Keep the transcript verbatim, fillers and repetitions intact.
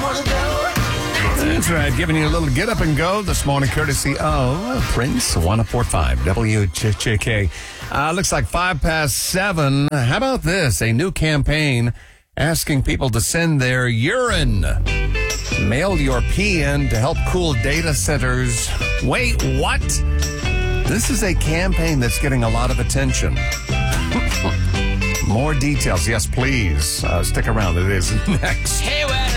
That's right, giving you a little get up and go this morning, courtesy of Prince one oh four point five W H J K. Uh, looks like five past seven. How about this? A new campaign asking people to send their urine. Mail your pee in to help cool data centers. Wait, what? This is a campaign that's getting a lot of attention. More details, yes, please. Uh, stick around. It is next. Hey, well,